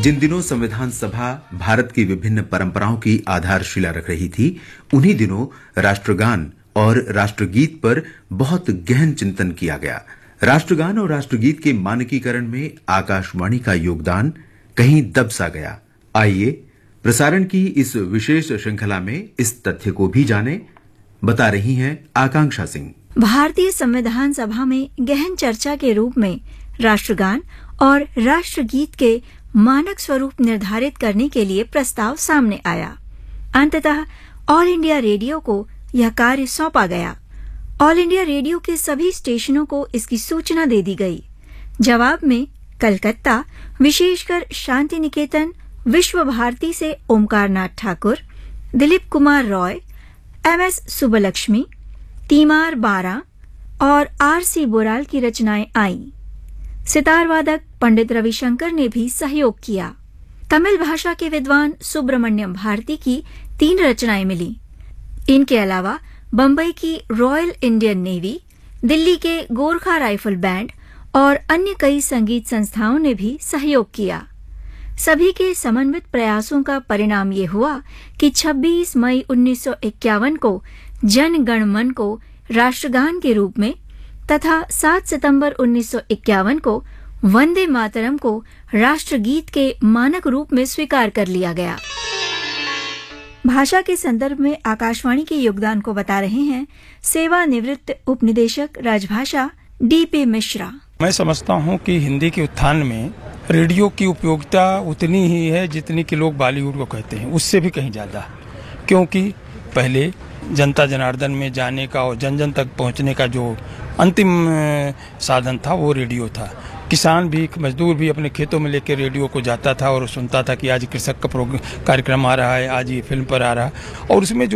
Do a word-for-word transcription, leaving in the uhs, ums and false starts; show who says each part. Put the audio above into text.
Speaker 1: जिन दिनों संविधान सभा भारत की विभिन्न परंपराओं की आधारशिला रख रही थी, उन्हीं दिनों राष्ट्रगान और राष्ट्रगीत पर बहुत गहन चिंतन किया गया। राष्ट्रगान और राष्ट्रगीत के मानकीकरण में आकाशवाणी का योगदान कहीं दब सा गया। आइए प्रसारण की इस विशेष श्रृंखला में इस तथ्य को भी जानें, बता रही हैं आकांक्षा सिंह।
Speaker 2: भारतीय संविधान सभा में गहन चर्चा के रूप में राष्ट्रगान और राष्ट्रगीत के मानक स्वरूप निर्धारित करने के लिए प्रस्ताव सामने आया। अंततः ऑल इंडिया रेडियो को यह कार्य सौंपा गया। ऑल इंडिया रेडियो के सभी स्टेशनों को इसकी सूचना दे दी गई। जवाब में कलकत्ता, विशेषकर शांति निकेतन, विश्व भारती से ओमकार नाथ ठाकुर, दिलीप कुमार रॉय, एम एस सुब्बलक्ष्मी, तीमार बारा और आर सी बोराल की रचनाएं आईं। सितार वादक पंडित रविशंकर ने भी सहयोग किया। तमिल भाषा के विद्वान सुब्रमण्यम भारती की तीन रचनाएं मिली। इनके अलावा बम्बई की रॉयल इंडियन नेवी, दिल्ली के गोरखा राइफल बैंड और अन्य कई संगीत संस्थाओं ने भी सहयोग किया। सभी के समन्वित प्रयासों का परिणाम ये हुआ कि छब्बीस मई उन्नीस सौ इक्यावन को जन गण मन को राष्ट्रगान के रूप में तथा सात सितंबर उन्नीस सौ इक्यावन को वंदे मातरम को राष्ट्रगीत के मानक रूप में स्वीकार कर लिया गया। भाषा के संदर्भ में आकाशवाणी के योगदान को बता रहे हैं सेवानिवृत्त उपनिदेशक राजभाषा डी पी मिश्रा।
Speaker 3: मैं समझता हूं कि हिंदी के उत्थान में रेडियो की उपयोगिता उतनी ही है जितनी कि लोग बॉलीवुड को कहते हैं, उससे भी कहीं ज्यादा। क्योंकि पहले जनता जनार्दन में जाने का और जन जन तक पहुंचने का जो अंतिम साधन था वो रेडियो था। किसान भी, मजदूर भी अपने खेतों में लेकर रेडियो को जाता था और सुनता था कि आज कृषक का कार्यक्रम आ रहा है, आज ये फिल्म पर आ रहा है। और उसमें जो